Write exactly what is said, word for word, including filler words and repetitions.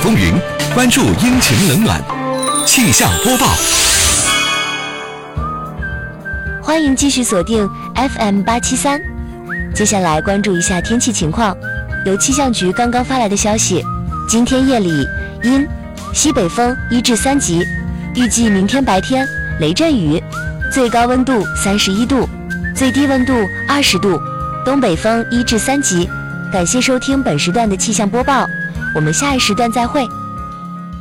风云，关注阴晴冷暖。气象播报， 欢迎继续锁定 F M 八七三。接下来关注一下天气情况。由气象局刚刚发来的消息，今天夜里阴，西北风一至三级，预计明天白天雷阵雨，最高温度三十一度，最低温度二十度，东北风一至三级。感谢收听本时段的气象播报，我们下一时段再会。